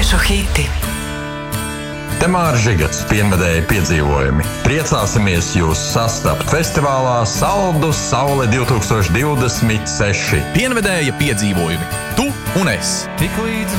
latviešu hiti. Te Māris Žigats, pienvedēja piedzīvojumi. Priecāsimies jūs sastapt festivālā Saldu Saule 2026. Pienvedēja piedzīvojumi. Tu un es.